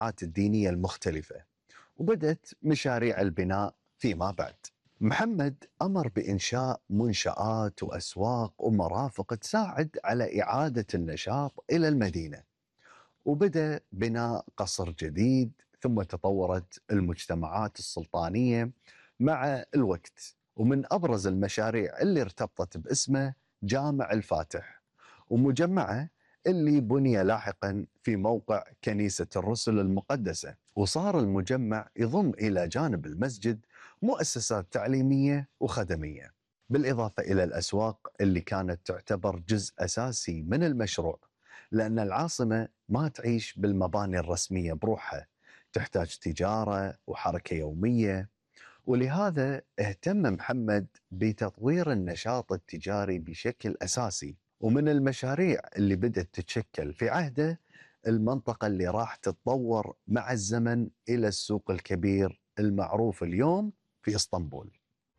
الدينية المختلفة، وبدأت مشاريع البناء فيما بعد. محمد أمر بإنشاء منشآت وأسواق ومرافق تساعد على إعادة النشاط إلى المدينة، وبدأ بناء قصر جديد، ثم تطورت المجتمعات السلطانية مع الوقت. ومن أبرز المشاريع اللي ارتبطت باسمه جامع الفاتح، ومجمعه اللي بني لاحقا في موقع كنيسة الرسل المقدسة. وصار المجمع يضم إلى جانب المسجد مؤسسات تعليمية وخدمية، بالإضافة إلى الأسواق اللي كانت تعتبر جزء أساسي من المشروع، لأن العاصمة ما تعيش بالمباني الرسمية بروحها، تحتاج تجارة وحركة يومية. ولهذا اهتم محمد بتطوير النشاط التجاري بشكل أساسي. ومن المشاريع اللي بدأت تتشكل في عهده المنطقة اللي راح تتطور مع الزمن إلى السوق الكبير المعروف اليوم في إسطنبول.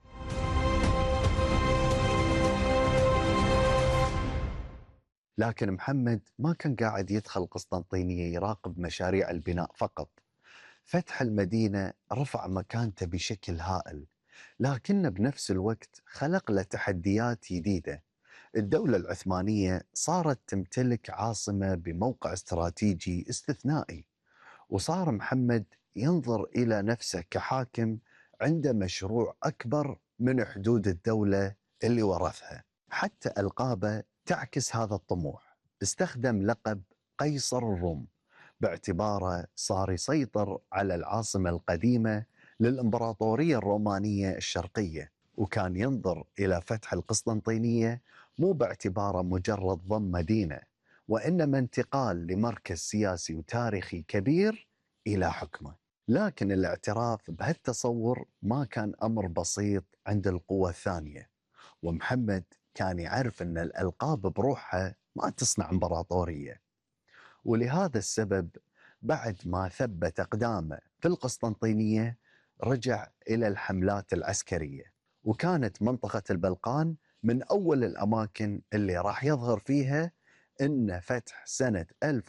لكن محمد ما كان قاعد يدخل قسطنطينية يراقب مشاريع البناء فقط. فتح المدينة رفع مكانته بشكل هائل، لكنه بنفس الوقت خلق له تحديات جديدة. الدولة العثمانية صارت تمتلك عاصمة بموقع استراتيجي استثنائي، وصار محمد ينظر إلى نفسه كحاكم عنده مشروع أكبر من حدود الدولة اللي ورثها. حتى ألقابه تعكس هذا الطموح. استخدم لقب قيصر الروم باعتباره صار يسيطر على العاصمة القديمة للإمبراطورية الرومانية الشرقية، وكان ينظر إلى فتح القسطنطينية مو باعتباره مجرد ضم مدينة، وإنما انتقال لمركز سياسي وتاريخي كبير إلى حكمه. لكن الاعتراف بهالتصور ما كان أمر بسيط عند القوى الثانية، ومحمد كان يعرف أن الألقاب بروحها ما تصنع إمبراطورية. ولهذا السبب بعد ما ثبت أقدامه في القسطنطينية رجع إلى الحملات العسكرية، وكانت منطقة البلقان من أول الأماكن اللي راح يظهر فيها إن فتح سنة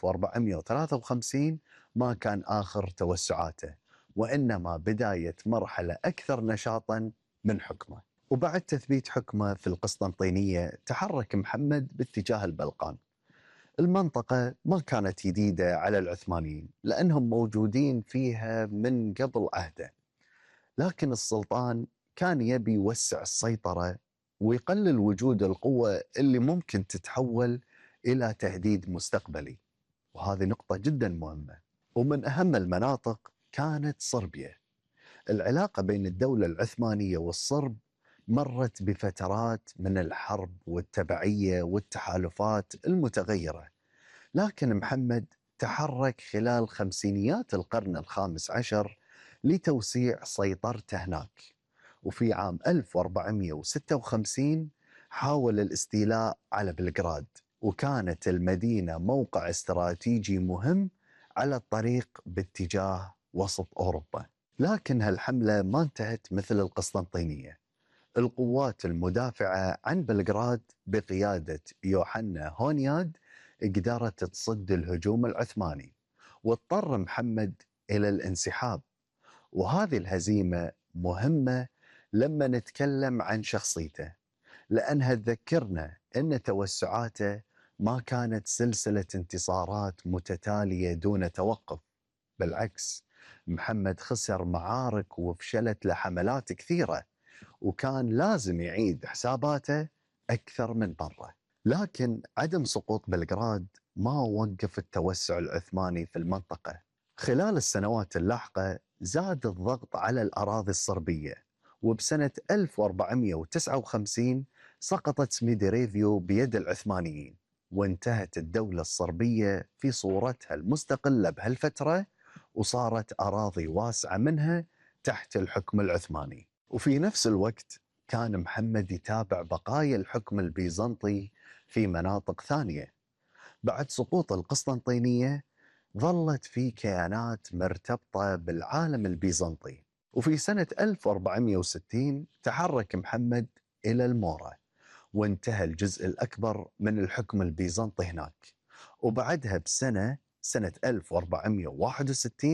1453 ما كان آخر توسعاته، وإنما بداية مرحلة أكثر نشاطا من حكمه. وبعد تثبيت حكمه في القسطنطينية تحرك محمد باتجاه البلقان. المنطقة ما كانت جديدة على العثمانيين لأنهم موجودين فيها من قبل عهده، لكن السلطان كان يبي يوسع السيطرة ويقلل وجود القوة اللي ممكن تتحول إلى تهديد مستقبلي، وهذه نقطة جدا مهمة. ومن أهم المناطق كانت صربيا. العلاقة بين الدولة العثمانية والصرب مرت بفترات من الحرب والتبعية والتحالفات المتغيرة، لكن محمد تحرك خلال خمسينيات القرن الخامس عشر لتوسيع سيطرته هناك. وفي عام 1456 حاول الاستيلاء على بلغراد، وكانت المدينة موقع استراتيجي مهم على الطريق باتجاه وسط أوروبا. لكن هالحملة ما انتهت مثل القسطنطينية. القوات المدافعة عن بلغراد بقيادة يوحنا هونياد قدرت تصد الهجوم العثماني، واضطر محمد إلى الانسحاب. وهذه الهزيمة مهمة لما نتكلم عن شخصيته، لأنها تذكرنا أن توسعاته ما كانت سلسلة انتصارات متتالية دون توقف. بالعكس، محمد خسر معارك وفشلت له حملات كثيرة، وكان لازم يعيد حساباته أكثر من مرة. لكن عدم سقوط بلغراد ما وقف التوسع العثماني في المنطقة. خلال السنوات اللاحقة زاد الضغط على الأراضي الصربية، وبسنة 1459 سقطت سميدريفيو بيد العثمانيين، وانتهت الدولة الصربية في صورتها المستقلة بهالفترة، وصارت أراضي واسعة منها تحت الحكم العثماني. وفي نفس الوقت كان محمد يتابع بقايا الحكم البيزنطي في مناطق ثانية. بعد سقوط القسطنطينية ظلت في كيانات مرتبطة بالعالم البيزنطي، وفي سنة 1460 تحرك محمد إلى المورا، وانتهى الجزء الأكبر من الحكم البيزنطي هناك. وبعدها بسنة سنة 1461